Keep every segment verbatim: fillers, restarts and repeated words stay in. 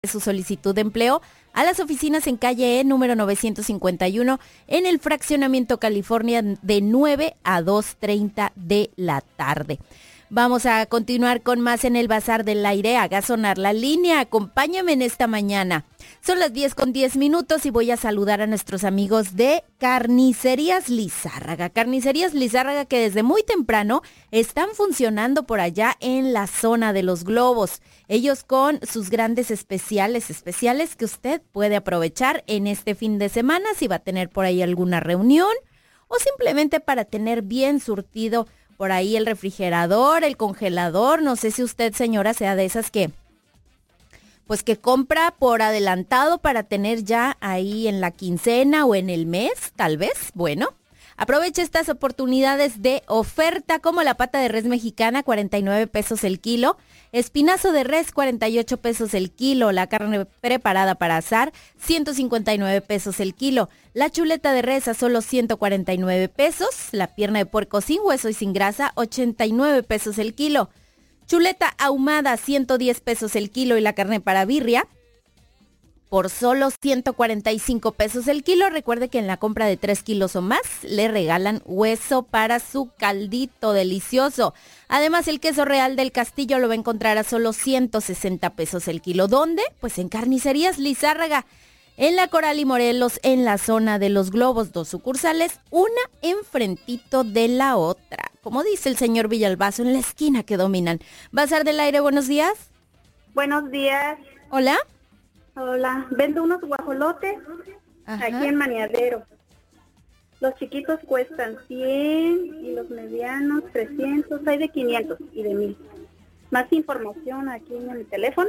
su solicitud de empleo a las oficinas en calle E número novecientos cincuenta y uno en el fraccionamiento California de nueve a dos treinta de la tarde. Vamos a continuar con más en el Bazar del Aire. Haga sonar la línea, acompáñame en esta mañana. Son las diez con diez minutos y voy a saludar a nuestros amigos de Carnicerías Lizárraga. Carnicerías Lizárraga que desde muy temprano están funcionando por allá en la zona de Los Globos. Ellos con sus grandes especiales, especiales que usted puede aprovechar en este fin de semana si va a tener por ahí alguna reunión o simplemente para tener bien surtido por ahí el refrigerador, el congelador. No sé si usted, señora, sea de esas que, pues que compra por adelantado para tener ya ahí en la quincena o en el mes, tal vez. Bueno, aproveche estas oportunidades de oferta como la pata de res mexicana, cuarenta y nueve pesos el kilo. Espinazo de res, cuarenta y ocho pesos el kilo. La carne preparada para asar, ciento cincuenta y nueve pesos el kilo. La chuleta de res a solo ciento cuarenta y nueve pesos. La pierna de puerco sin hueso y sin grasa, ochenta y nueve pesos el kilo. Chuleta ahumada, ciento diez pesos el kilo. Y la carne para birria, por solo ciento cuarenta y cinco pesos el kilo. Recuerde que en la compra de tres kilos o más le regalan hueso para su caldito delicioso. Además, el queso real del Castillo lo va a encontrar a solo ciento sesenta pesos el kilo. ¿Dónde? Pues en Carnicerías Lizárraga, en la Coral y Morelos, en la zona de Los Globos. Dos sucursales, una enfrentito de la otra. Como dice el señor Villalbazo, en la esquina que dominan. Bazar del Aire, buenos días. Buenos días. Hola. Hola, vendo unos guajolotes. Ajá. Aquí en Maniadero. Los chiquitos cuestan cien y los medianos trescientos, hay de quinientos y de mil. Más información aquí en el teléfono,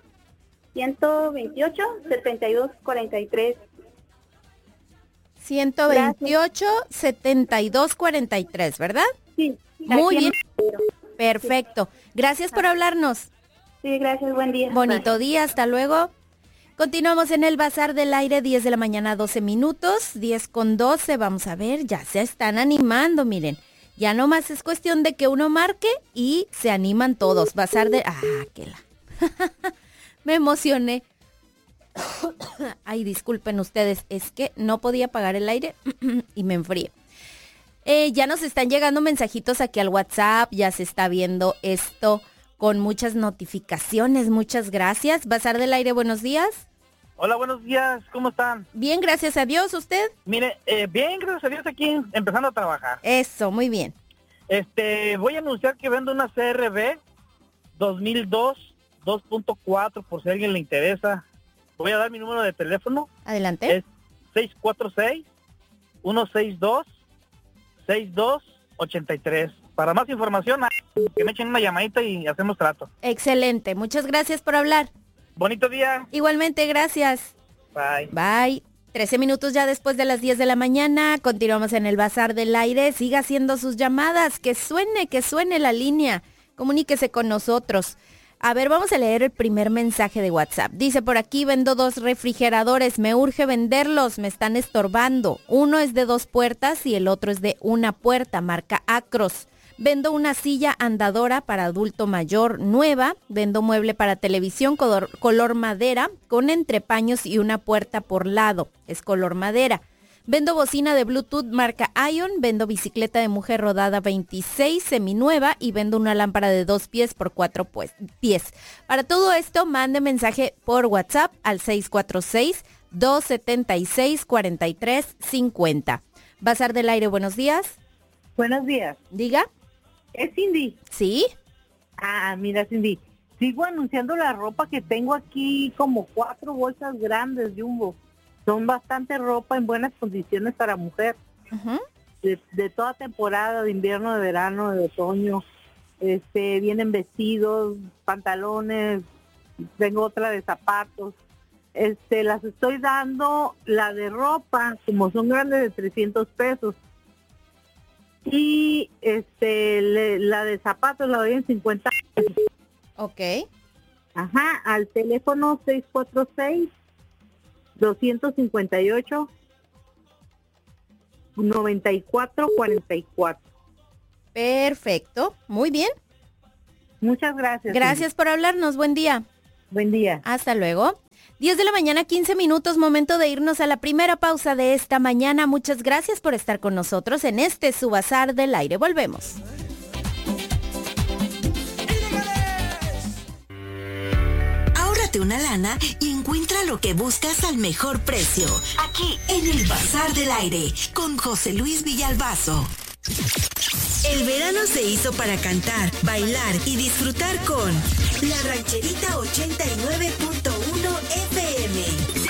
ciento veintiocho, setenta y dos, cuarenta y tres. ciento veintiocho, setenta y dos, cuarenta y tres, ¿verdad? Sí. Muy bien. Perfecto. Gracias por hablarnos. Sí, gracias, buen día. Bonito Bye. Día, hasta luego. Continuamos en el Bazar del Aire, diez de la mañana, doce minutos, diez con doce, vamos a ver, ya se están animando, miren, ya nomás es cuestión de que uno marque y se animan todos. Bazar de... Ah, que la... Me emocioné. Ay, disculpen ustedes, es que no podía apagar el aire y me enfrié. Eh, ya nos están llegando mensajitos aquí al WhatsApp, ya se está viendo esto con muchas notificaciones, muchas gracias. Bazar del Aire, buenos días. Hola, buenos días, ¿cómo están? Bien, gracias a Dios, ¿usted? Mire, eh, bien, gracias a Dios, aquí empezando a trabajar. Eso, muy bien. Este, voy a anunciar que vendo una C R V dos mil dos, dos punto cuatro, por si a alguien le interesa. Voy a dar mi número de teléfono. Adelante. Es seis cuatro seis, uno seis dos, seis dos ocho tres. Para más información, que me echen una llamadita y hacemos trato. Excelente, muchas gracias por hablar. Bonito día. Igualmente, gracias. Bye. Bye. trece minutos ya después de las diez de la mañana. Continuamos en el Bazar del Aire. Siga haciendo sus llamadas. Que suene, que suene la línea. Comuníquese con nosotros. A ver, vamos a leer el primer mensaje de WhatsApp. Dice por aquí, vendo dos refrigeradores. Me urge venderlos, me están estorbando. Uno es de dos puertas y el otro es de una puerta, marca Acros. Vendo una silla andadora para adulto mayor nueva. Vendo mueble para televisión color, color madera con entrepaños y una puerta por lado. Es color madera. Vendo bocina de Bluetooth marca Ion. Vendo bicicleta de mujer rodada veintiséis seminueva y vendo una lámpara de dos pies por cuatro pues, pies. Para todo esto, mande mensaje por WhatsApp al seis cuatro seis, dos siete seis, cuatro tres cinco cero. Bazar del Aire, buenos días. Buenos días. Diga. ¿Es Cindy? Sí. Ah, mira, Cindy, sigo anunciando la ropa que tengo aquí, como cuatro bolsas grandes, Jumbo. Son bastante ropa en buenas condiciones para mujer. Uh-huh. De, de toda temporada, de invierno, de verano, de otoño. Este, vienen vestidos, pantalones, tengo otra de zapatos. Este, las estoy dando, la de ropa, como son grandes, de trescientos pesos. Y este le, la de zapatos la doy en cincuenta pesos. Ok. Ajá, al teléfono seis cuatro seis, dos cinco ocho, nueve cuatro cuatro cuatro. Perfecto, muy bien. Muchas gracias. Gracias por hablarnos, buen día. Buen día. Hasta luego. diez de la mañana, quince minutos, momento de irnos a la primera pausa de esta mañana. Muchas gracias por estar con nosotros en este Su Bazar del Aire. Volvemos. Ahórrate una lana y encuentra lo que buscas al mejor precio. Aquí, en el Bazar del Aire, con José Luis Villalbazo. El verano se hizo para cantar, bailar y disfrutar con La Rancherita ochenta y nueve punto uno F M.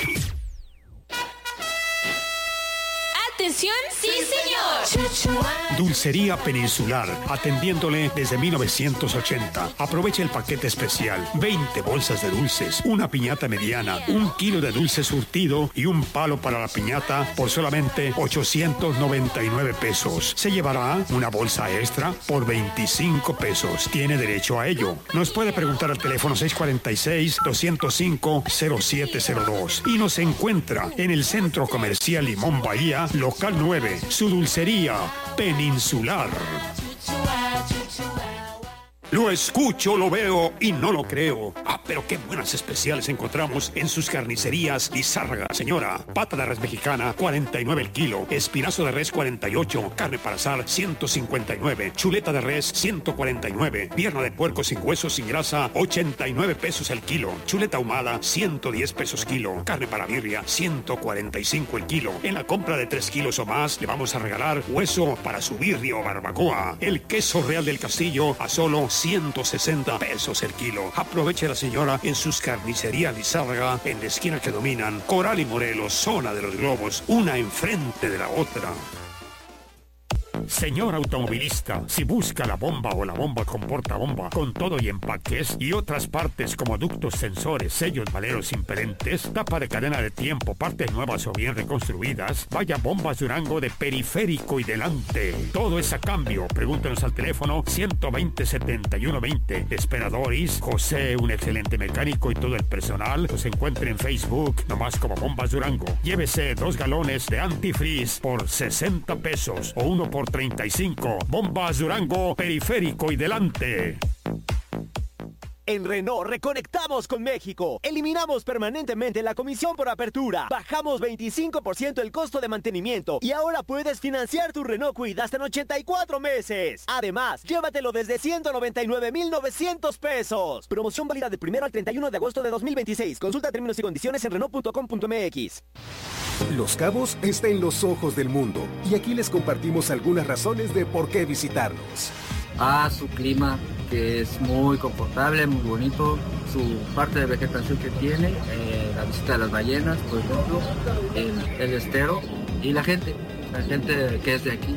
¡Atención! ¡Sí, señor! Dulcería Peninsular, atendiéndole desde mil novecientos ochenta. Aproveche el paquete especial. veinte bolsas de dulces, una piñata mediana, un kilo de dulce surtido y un palo para la piñata por solamente ochocientos noventa y nueve pesos. Se llevará una bolsa extra por veinticinco pesos. Tiene derecho a ello. Nos puede preguntar al teléfono seis cuatro seis, dos cero cinco, cero siete cero dos y nos encuentra en el Centro Comercial Limón Bahía, local nueve, su dulcería Peninsular. Lo escucho, lo veo y no lo creo. Ah, pero qué buenas especiales encontramos en sus carnicerías Lizárraga, señora. Pata de res mexicana, cuarenta y nueve el kilo. Espinazo de res, cuarenta y ocho. Carne para asar, ciento cincuenta y nueve. Chuleta de res, ciento cuarenta y nueve. Pierna de puerco sin huesos, sin grasa, ochenta y nueve pesos el kilo. Chuleta ahumada, ciento diez pesos kilo. Carne para birria, ciento cuarenta y cinco el kilo. En la compra de tres kilos o más, le vamos a regalar hueso para su birria o barbacoa. El queso Real del Castillo a solo ciento sesenta pesos el kilo. Aproveche la señora en sus carnicerías Lizárraga, en la esquina que dominan Coral y Morelos, zona de los globos, una enfrente de la otra. Señor automovilista, si busca la bomba o la bomba con portabomba, con todo y empaques y otras partes como ductos, sensores, sellos, valeros impedentes, tapa de cadena de tiempo, partes nuevas o bien reconstruidas, vaya Bombas Durango de periférico y delante. Todo es a cambio. Pregúntenos al teléfono ciento veinte, setenta y uno veinte. Esperadores, José, un excelente mecánico y todo el personal los encuentren en Facebook, nomás como Bombas Durango. Llévese dos galones de antifreeze por sesenta pesos o uno por treinta y cinco. Bombas Durango, periférico y delante. En Renault reconectamos con México. Eliminamos permanentemente la comisión por apertura. Bajamos veinticinco por ciento el costo de mantenimiento. Y ahora puedes financiar tu Renault Kwid hasta en ochenta y cuatro meses. Además, llévatelo desde ciento noventa y nueve mil novecientos pesos. Promoción válida del primero al treinta y uno de agosto de dos mil veintiséis. Consulta términos y condiciones en Renault punto com punto m x. Los Cabos está en los ojos del mundo. Y aquí les compartimos algunas razones de por qué visitarnos. A su clima, que es muy confortable, muy bonito, su parte de vegetación que tiene, eh, la visita de las ballenas, por ejemplo, el, el estero y la gente, la gente que es de aquí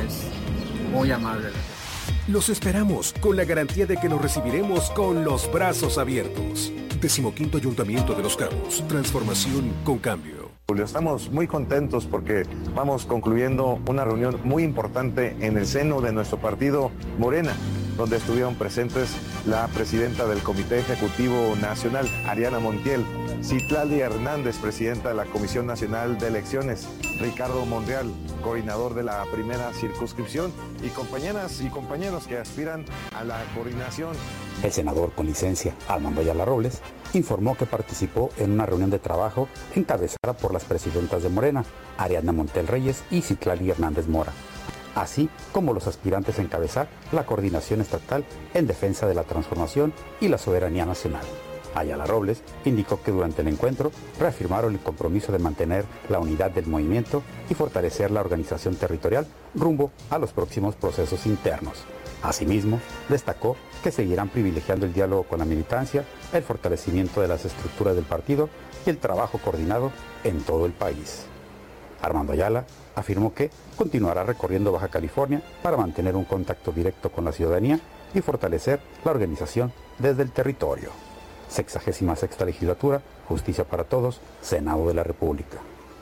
es muy amable. Los esperamos con la garantía de que los recibiremos con los brazos abiertos. Decimoquinto Ayuntamiento de Los Cabos, transformación con cambio. Estamos muy contentos porque vamos concluyendo una reunión muy importante en el seno de nuestro partido Morena, donde estuvieron presentes la presidenta del Comité Ejecutivo Nacional, Ariana Montiel, Citlali Hernández, presidenta de la Comisión Nacional de Elecciones, Ricardo Monreal, coordinador de la primera circunscripción, y compañeras y compañeros que aspiran a la coordinación. El senador con licencia, Armando Ayala Robles, informó que participó en una reunión de trabajo encabezada por las presidentas de Morena, Ariana Montiel Reyes y Citlali Hernández Mora, así como los aspirantes a encabezar la coordinación estatal en defensa de la transformación y la soberanía nacional. Ayala Robles indicó que durante el encuentro reafirmaron el compromiso de mantener la unidad del movimiento y fortalecer la organización territorial rumbo a los próximos procesos internos. Asimismo, destacó que seguirán privilegiando el diálogo con la militancia, el fortalecimiento de las estructuras del partido y el trabajo coordinado en todo el país. Armando Ayala afirmó que continuará recorriendo Baja California para mantener un contacto directo con la ciudadanía y fortalecer la organización desde el territorio. Sexagésima sexta legislatura, Justicia para Todos, Senado de la República.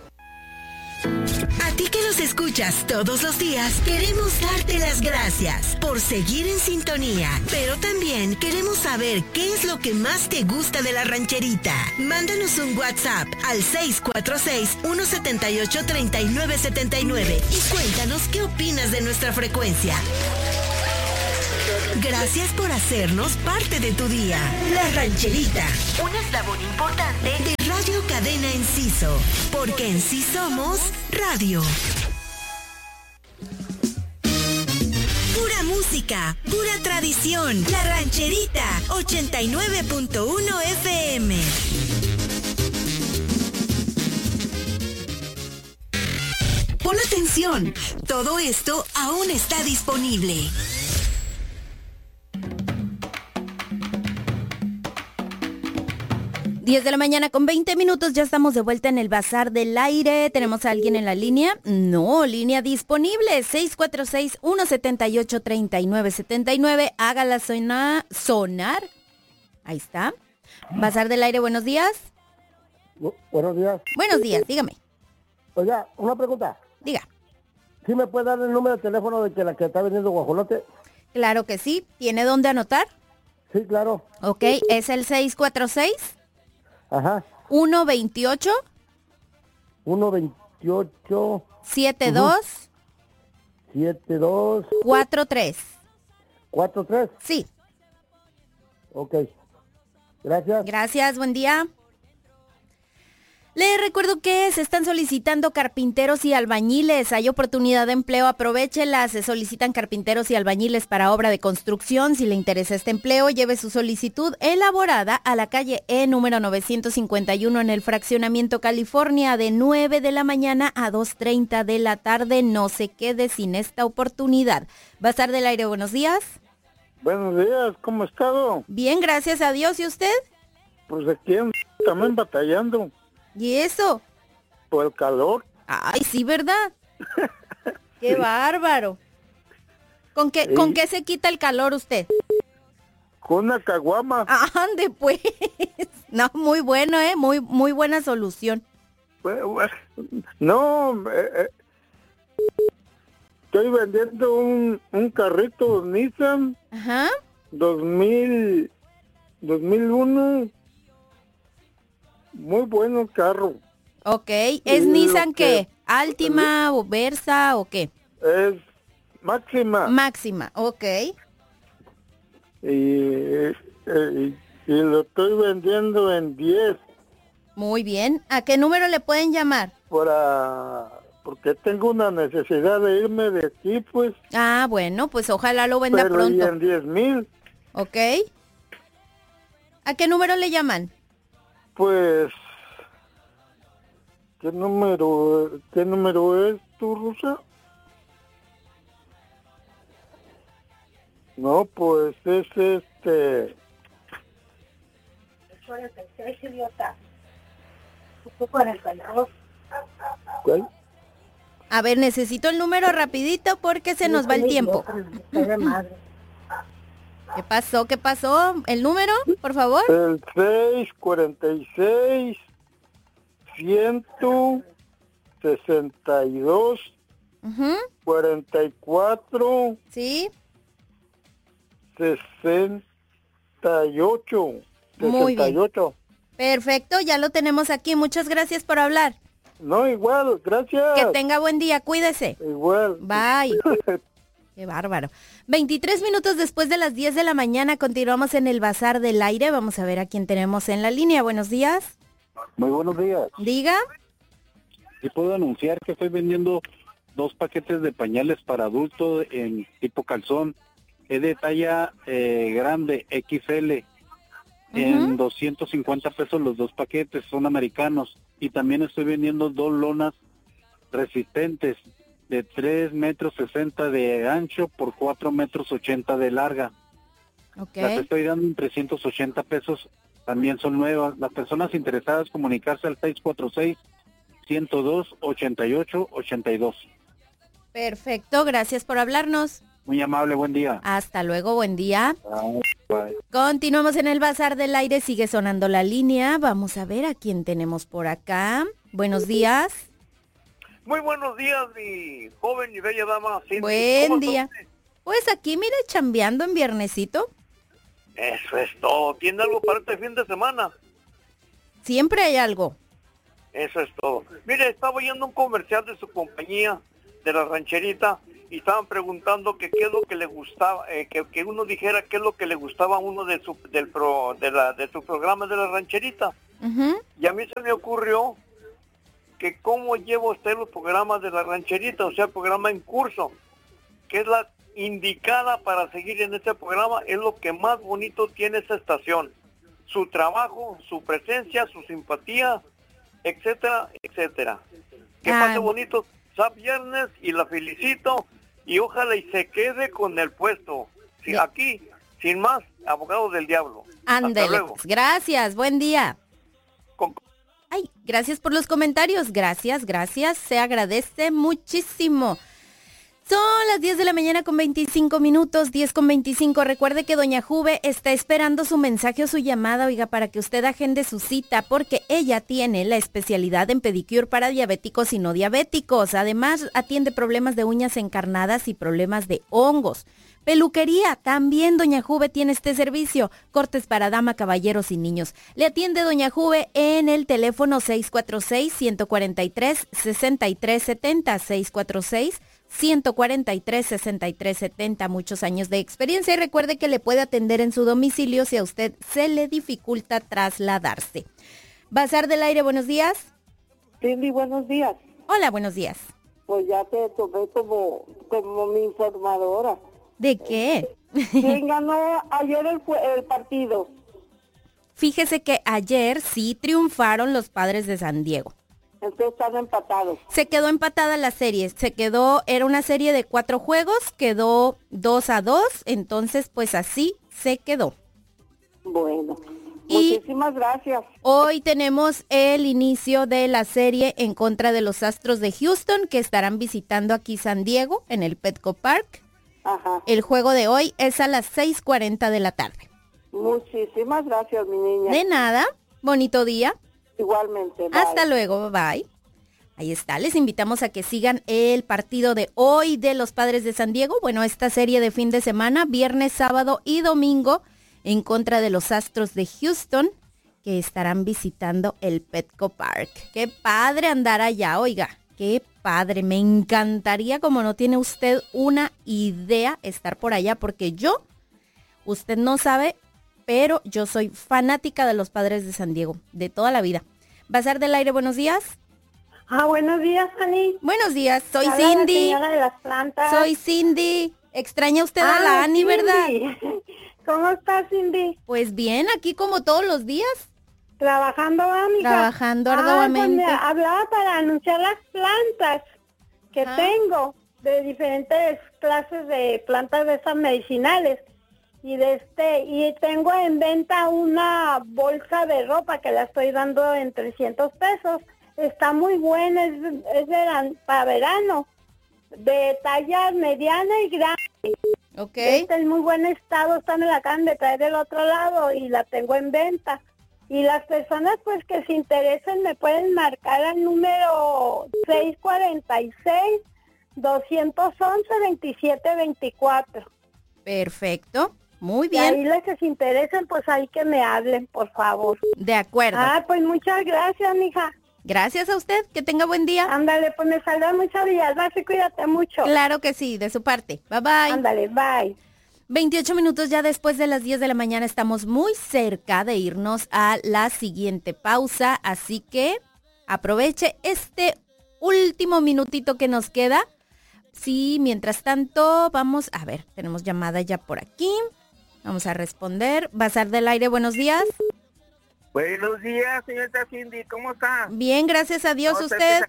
A ti que nos escuchas todos los días, queremos darte las gracias por seguir en sintonía, pero también queremos saber qué es lo que más te gusta de La Rancherita. Mándanos un WhatsApp al seis cuatro seis, uno siete ocho, tres nueve siete nueve y cuéntanos qué opinas de nuestra frecuencia. Gracias por hacernos parte de tu día. La Rancherita, un eslabón importante de Radio Cadena Enciso, porque en sí somos radio. Pura música, pura tradición. La Rancherita, ochenta y nueve punto uno F M. Pon atención, todo esto aún está disponible. diez de la mañana con veinte minutos, ya estamos de vuelta en el Bazar del Aire. ¿Tenemos a alguien en la línea? No, línea disponible, seis cuatro seis, uno siete ocho, tres nueve siete nueve. Hágala sonar, sonar. Ahí está. Bazar del Aire, buenos días. Bu- buenos días. Buenos días, dígame. Oiga, una pregunta. Diga. ¿Sí me puede dar el número de teléfono de que la que está vendiendo guajolote? Claro que sí. ¿Tiene dónde anotar? Sí, claro. Ok, es el seis cuatro seis, Ajá. uno veintiocho, uno veintiocho, siete dos, siete dos, cuatro tres. cuatro tres. Sí. Ok. Gracias. Gracias, buen día. Les recuerdo que se están solicitando carpinteros y albañiles. Hay oportunidad de empleo, aprovéchela. Se solicitan carpinteros y albañiles para obra de construcción. Si le interesa este empleo, lleve su solicitud elaborada a la calle E número novecientos cincuenta y uno en el Fraccionamiento California de nueve de la mañana a dos treinta de la tarde. No se quede sin esta oportunidad. Bazar del Aire, buenos días. Buenos días, ¿cómo ha estado? Bien, gracias a Dios. ¿Y usted? Pues aquí en- también batallando ¿Y eso? por el calor. Ay, sí, ¿verdad? ¡Qué bárbaro! ¿Con qué, Sí. ¿Con qué se quita el calor usted? Con una caguama. Ande, pues. No, muy bueno, ¿eh? Muy, muy buena solución. Pues, bueno, No, eh, eh, estoy vendiendo un, un carrito Nissan Ajá. dos mil, dos mil uno. Muy bueno el carro. Ok. ¿Es Y Nissan lo que- qué? ¿Altima o Versa o qué? Es máxima. Máxima, ok. Y, eh, y, y lo estoy vendiendo en diez. Muy bien. ¿A qué número le pueden llamar? Para, porque tengo una necesidad de irme de aquí, pues. Ah, bueno, pues ojalá lo venda Pero pronto. y en diez mil, Ok. ¿A qué número le llaman? pues, ¿qué número, qué número es tu, Rusa? No, pues es este, cuarenta y seis, idiota. cuarenta y dos. ¿cuál? A ver, necesito el número rapidito porque se nos va el tiempo. ¿Qué pasó? ¿Qué pasó? ¿El número, por favor? El seis cuarenta y seis, ciento sesenta y dos, Ujú. cuarenta y cuatro, Sí. sesenta y ocho. Muy bien. sesenta y ocho. Perfecto, ya lo tenemos aquí. Muchas gracias por hablar. No, igual, gracias. Que tenga buen día, cuídese. Igual. Bye. Qué bárbaro. veintitrés minutos después de las diez de la mañana, continuamos en el Bazar del Aire. Vamos a ver a quién tenemos en la línea. Buenos días. Muy buenos días. Diga. Y puedo anunciar que estoy vendiendo dos paquetes de pañales para adultos en tipo calzón. Es de talla eh, grande, equis ele. En doscientos cincuenta pesos los dos paquetes, son americanos. Y también estoy vendiendo dos lonas resistentes de tres metros sesenta de ancho por cuatro metros ochenta de larga. Ok. Las estoy dando en trescientos ochenta pesos, también son nuevas. Las personas interesadas comunicarse al seis cuatro seis, ciento dos, ochenta y ocho, ochenta y dos. Perfecto, gracias por hablarnos. Muy amable, buen día. Hasta luego, buen día. Bye. Continuamos en el Bazar del Aire, sigue sonando la línea. Vamos a ver a quién tenemos por acá. Buenos días. Muy buenos días, mi joven y bella dama. Cindy. Buen ¿Cómo día. está usted? Pues aquí, mire, chambeando en viernesito. Eso es todo. ¿Tiene algo para este fin de semana? Siempre hay algo. Eso es todo. Mire, estaba oyendo un comercial de su compañía, de la rancherita, y estaban preguntando que qué es lo que le gustaba, eh, que, que uno dijera qué es lo que le gustaba a uno de su del pro, de la de su programa de la rancherita. Uh-huh. Y a mí se me ocurrió que cómo lleva usted los programas de la rancherita, o sea, el programa en curso, que es la indicada para seguir en este programa, es lo que más bonito tiene esa estación. Su trabajo, su presencia, su simpatía, etcétera, etcétera. Que ah. pase bonito San Viernes y la felicito y ojalá y se quede con el puesto. Sí, aquí, sin más, abogado del diablo. Ándele, pues, gracias, buen día. Con... Ay, gracias por los comentarios, gracias, gracias, se agradece muchísimo. Son las diez de la mañana con veinticinco minutos, diez con veinticinco. Recuerde que doña Juve está esperando su mensaje o su llamada, oiga, para que usted agende su cita, porque ella tiene la especialidad en pedicure para diabéticos y no diabéticos. Además, atiende problemas de uñas encarnadas y problemas de hongos. Peluquería, también doña Juve tiene este servicio. Cortes para dama, caballeros y niños. Le atiende doña Juve en el teléfono seis cuatro seis, uno cuatro tres, seis tres siete cero, seis cuatro seis, uno cuatro tres, seis tres siete cero, muchos años de experiencia, y recuerde que le puede atender en su domicilio si a usted se le dificulta trasladarse. Bazar del Aire, buenos días. Cindy, buenos días. Hola, buenos días. Pues ya te tomé como, como mi informadora. ¿De qué? ¿Quién ganó ayer el, el partido? Fíjese que ayer sí triunfaron los Padres de San Diego. Entonces están empatados. Se quedó empatada la serie, se quedó, era una serie de cuatro juegos, quedó dos a dos, entonces pues así se quedó. Bueno, y muchísimas gracias. Hoy tenemos el inicio de la serie en contra de los Astros de Houston, que estarán visitando aquí San Diego, en el Petco Park. Ajá. El juego de hoy es a las seis cuarenta de la tarde. Muchísimas gracias, mi niña. De nada, bonito día. Igualmente. Bye. Hasta luego, bye. Ahí está, les invitamos a que sigan el partido de hoy de los Padres de San Diego. Bueno, esta serie de fin de semana, viernes, sábado y domingo, en contra de los Astros de Houston, que estarán visitando el Petco Park. Qué padre andar allá, oiga, qué padre. Me encantaría, como no tiene usted una idea, estar por allá, porque yo, usted no sabe, pero yo soy fanática de los Padres de San Diego, de toda la vida. Bazar del Aire, buenos días. Ah, buenos días, Ani. Buenos días, soy Cindy. La señora de las plantas. Soy Cindy. Extraña usted ah, a la Ani, Cindy. ¿Verdad? ¿Cómo estás, Cindy? Pues bien, aquí como todos los días. Trabajando, amiga. Trabajando arduamente. Ah, pues hablaba para anunciar las plantas que ah. tengo, de diferentes clases de plantas de esas medicinales. Y de este y tengo en venta una bolsa de ropa que la estoy dando en trescientos pesos. Está muy buena, es, es veran, para verano, de talla mediana y grande. Okay. Está en muy buen estado, está me la acaban de traer del otro lado y la tengo en venta. Y las personas pues que se interesen me pueden marcar al número seis cuatro seis, dos uno uno, dos siete dos cuatro. Perfecto. Muy bien. Y ahí les que se interesen, pues ahí que me hablen, por favor. De acuerdo. Ah, pues muchas gracias, mija. Gracias a usted, que tenga buen día. Ándale, pues me saluda mucho, Villalbazo, y cuídate mucho. Claro que sí, de su parte. Bye, bye. Ándale, bye. veintiocho minutos ya después de las diez de la mañana, estamos muy cerca de irnos a la siguiente pausa, así que aproveche este último minutito que nos queda. Sí, mientras tanto, vamos a ver, tenemos llamada ya por aquí. Vamos a responder. Bazar del Aire, buenos días. Buenos días, señorita Cindy, ¿cómo está? Bien, gracias a Dios. No, ¿Usted?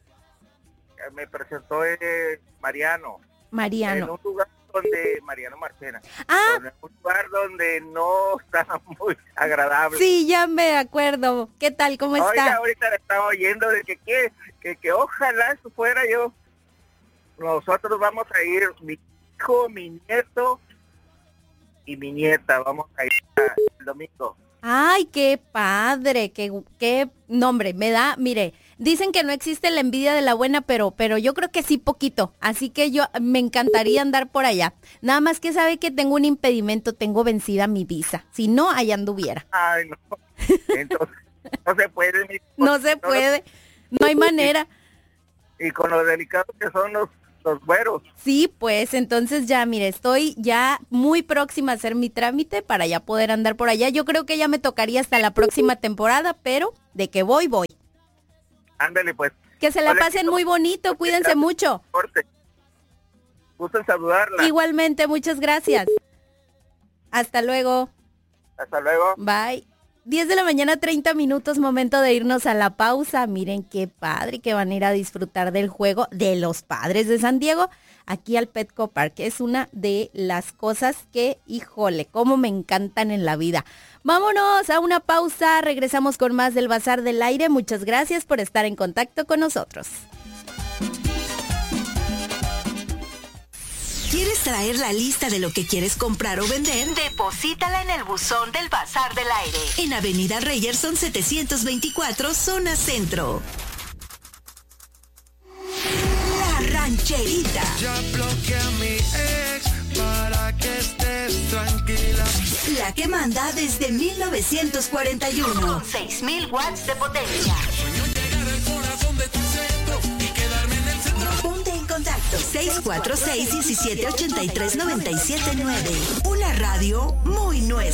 Me presentó eh, Mariano. Mariano. En un lugar donde, Mariano Marchena. Ah. En un lugar donde no está muy agradable. Sí, ya me acuerdo. ¿Qué tal? ¿Cómo está? Oiga, ahorita le estaba oyendo de que, que, que, que ojalá eso fuera yo. Nosotros vamos a ir, mi hijo, mi nieto y mi nieta, vamos a ir el domingo. Ay, qué padre, qué, qué nombre, me da, mire, dicen que no existe la envidia de la buena, pero, pero yo creo que sí poquito, así que yo me encantaría andar por allá. Nada más que sabe que tengo un impedimento, tengo vencida mi visa, si no, allá anduviera. Ay, no, entonces no se puede. Mi, no se puede, no hay manera. Y, y con lo delicados que son los los güeros. Sí, pues entonces ya, mire, estoy ya muy próxima a hacer mi trámite para ya poder andar por allá. Yo creo que ya me tocaría hasta la próxima temporada, pero de que voy, voy. Ándale, pues. Que se la pasen muy bonito, cuídense mucho. Gusto en saludarla. Igualmente, muchas gracias. Hasta luego. Hasta luego. Bye. diez de la mañana, treinta minutos, momento de irnos a la pausa. Miren qué padre que van a ir a disfrutar del juego de los Padres de San Diego aquí al Petco Park. Es una de las cosas que, híjole, cómo me encantan en la vida. Vámonos a una pausa, regresamos con más del Bazar del Aire. Muchas gracias por estar en contacto con nosotros. ¿Quieres traer la lista de lo que quieres comprar o vender? Deposítala en el buzón del Bazar del Aire, en Avenida Reyerson setecientos veinticuatro, zona centro. La Rancherita. Ya bloqueé a mi ex para que estés tranquila. La que manda desde mil novecientos cuarenta y uno. Con seis mil watts de potencia. Sueño llegar al corazón de tu centro y quedarme en el centro. Ponte en contacto seis cuatro seis, uno siete ocho tres, nueve siete nueve. Una radio muy nuestra.